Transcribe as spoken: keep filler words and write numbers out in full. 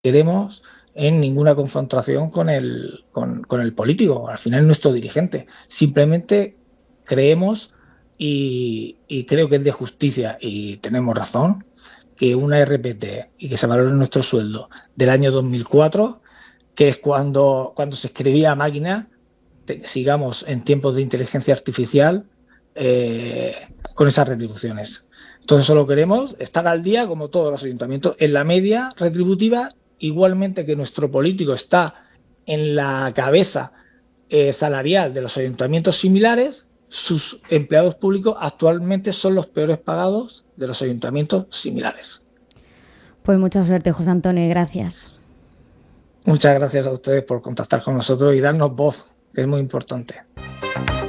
queremos en ninguna confrontación con el, con, con el político, al final es nuestro dirigente. Simplemente creemos y, y creo que es de justicia y tenemos razón que una R P T y que se valore nuestro sueldo del año dos mil cuatro, que es cuando, cuando se escribía a máquina, te, sigamos en tiempos de inteligencia artificial eh, con esas retribuciones. Entonces solo queremos estar al día, como todos los ayuntamientos, en la media retributiva, igualmente que nuestro político está en la cabeza eh, salarial de los ayuntamientos similares. Sus empleados públicos actualmente son los peores pagados de los ayuntamientos similares. Pues mucha suerte, José Antonio, gracias. Muchas gracias a ustedes por contactar con nosotros y darnos voz, que es muy importante.